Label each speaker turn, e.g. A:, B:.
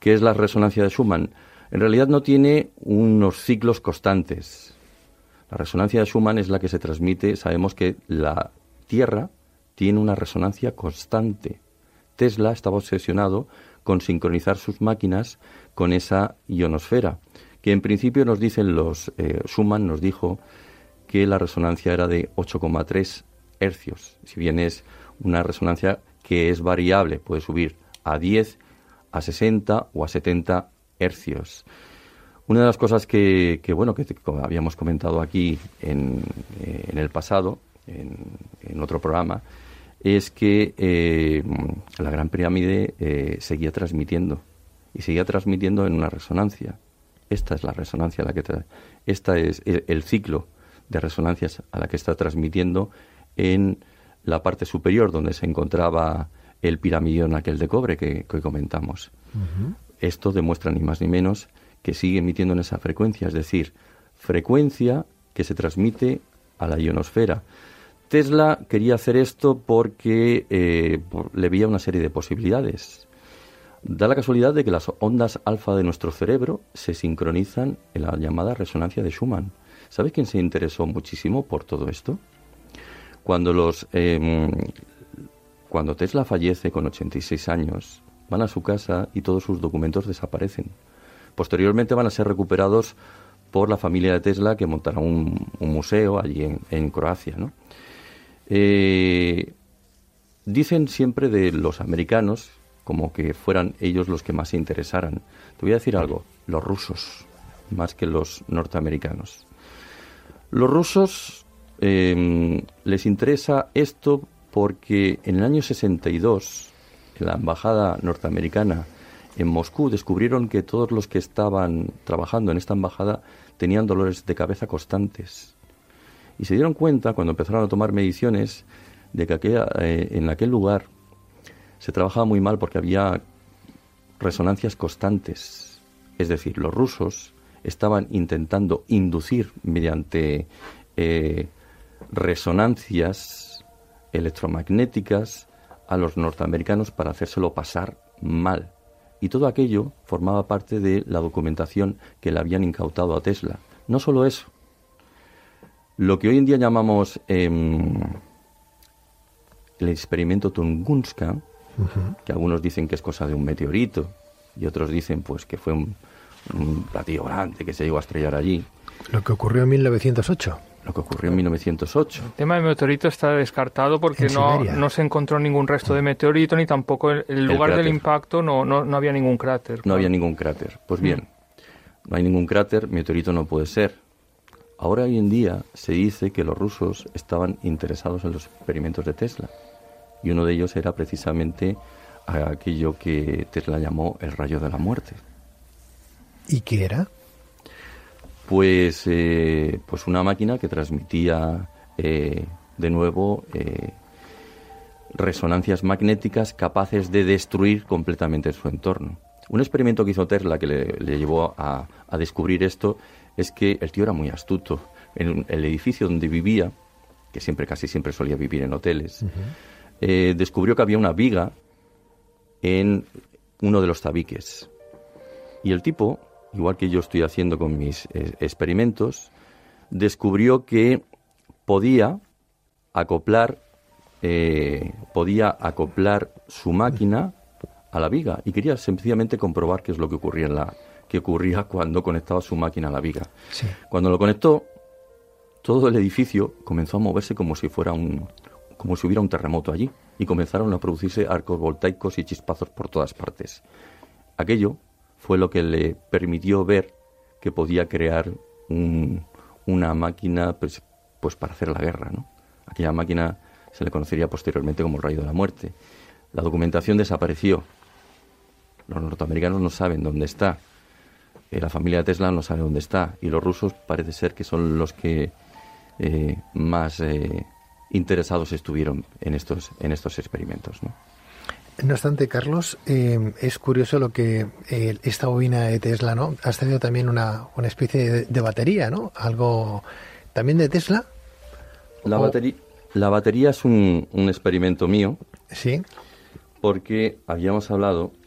A: ¿Qué es la resonancia de Schumann? En realidad no tiene unos ciclos constantes. La resonancia de Schumann es la que se transmite. Sabemos que la Tierra tiene una resonancia constante. Tesla estaba obsesionado con sincronizar sus máquinas con esa ionosfera, que en principio nos dicen Schumann nos dijo que la resonancia era de 8,3 hercios, si bien es una resonancia que es variable, puede subir a 10, a 60 o a 70 hercios. Una de las cosas que habíamos comentado aquí en el pasado, en otro programa, es que la Gran Pirámide seguía transmitiendo en una resonancia. Esta es la resonancia esta es el ciclo de resonancias a la que está transmitiendo en la parte superior, donde se encontraba el piramidón aquel de cobre que comentamos. Uh-huh. Esto demuestra ni más ni menos que sigue emitiendo en esa frecuencia, es decir, frecuencia que se transmite a la ionosfera. Tesla quería hacer esto porque le veía una serie de posibilidades. Da la casualidad de que las ondas alfa de nuestro cerebro se sincronizan en la llamada resonancia de Schumann. ¿Sabes quién se interesó muchísimo por todo esto? Cuando Tesla fallece con 86 años, van a su casa y todos sus documentos desaparecen. Posteriormente van a ser recuperados por la familia de Tesla, que montará un museo allí en Croacia, ¿no? Dicen siempre de los americanos como que fueran ellos los que más se interesaran. Te voy a decir algo, los rusos, más que los norteamericanos. Los rusos les interesa esto porque en el año 62, en la embajada norteamericana en Moscú, descubrieron que todos los que estaban trabajando en esta embajada tenían dolores de cabeza constantes. Y se dieron cuenta, cuando empezaron a tomar mediciones, de que en aquel lugar se trabajaba muy mal porque había resonancias constantes. Es decir, los rusos estaban intentando inducir mediante resonancias electromagnéticas a los norteamericanos para hacérselo pasar mal. Y todo aquello formaba parte de la documentación que le habían incautado a Tesla. No solo eso. Lo que hoy en día llamamos el experimento Tunguska, uh-huh, que algunos dicen que es cosa de un meteorito y otros dicen pues que fue un platillo grande que se llegó a estrellar allí.
B: Lo que ocurrió en 1908.
A: Lo que ocurrió en 1908.
C: El tema del meteorito está descartado porque no se encontró ningún resto de meteorito, ni tampoco el lugar
A: cráter.
C: Del impacto no había ningún cráter.
A: No había ningún cráter. Pues bien, no hay ningún cráter, meteorito no puede ser. Ahora, hoy en día, se dice que los rusos estaban interesados en los experimentos de Tesla. Y uno de ellos era precisamente aquello que Tesla llamó el rayo de la muerte.
B: ¿Y qué era?
A: Pues una máquina que transmitía de nuevo resonancias magnéticas capaces de destruir completamente su entorno. Un experimento que hizo Tesla que le llevó a descubrir esto es que el tío era muy astuto. En el edificio donde vivía, que casi siempre solía vivir en hoteles, uh-huh, descubrió que había una viga en uno de los tabiques. Y el tipo, igual que yo estoy haciendo con mis experimentos, descubrió que podía acoplar su máquina a la viga y quería sencillamente comprobar qué es lo que ocurría cuando conectaba su máquina a la viga.
B: Sí.
A: Cuando lo conectó, todo el edificio comenzó a moverse como si hubiera un terremoto allí, y comenzaron a producirse arcos voltaicos y chispazos por todas partes. Aquello fue lo que le permitió ver que podía crear una máquina pues para hacer la guerra, ¿no? Aquella máquina se le conocería posteriormente como el rayo de la muerte. La documentación desapareció. Los norteamericanos no saben dónde está. La familia de Tesla no sabe dónde está. Y los rusos parece ser que son los que más interesados estuvieron en estos experimentos, ¿no?
B: No obstante, Carlos, es curioso lo que esta bobina de Tesla, ¿no? Has tenido también una especie de batería, ¿no? Algo también de Tesla.
A: La batería es un experimento mío.
B: Sí.
A: Porque habíamos hablado